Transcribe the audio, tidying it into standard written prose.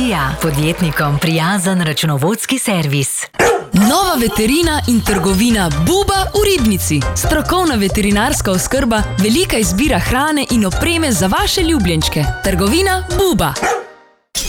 Revizija. Podjetnikom prijazen računovodski servis. Nova veterina in trgovina Buba v Ribnici. Strokovna veterinarska oskrba, velika izbira hrane in opreme za vaše ljubljenčke. Trgovina Buba.